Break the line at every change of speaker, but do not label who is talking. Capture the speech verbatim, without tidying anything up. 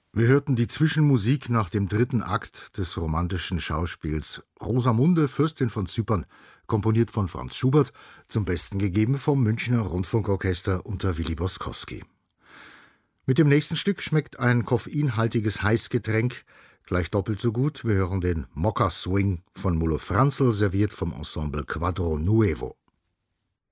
Wir hörten die Zwischenmusik nach dem dritten Akt des romantischen Schauspiels Rosamunde, Fürstin von Zypern, komponiert von Franz Schubert, zum Besten gegeben vom Münchner Rundfunkorchester unter Willi Boskowski. Mit dem nächsten Stück schmeckt ein koffeinhaltiges Heißgetränk gleich doppelt so gut. Wir hören den Mokka Swing von Mulo Franzl, serviert vom Ensemble Quadro Nuevo.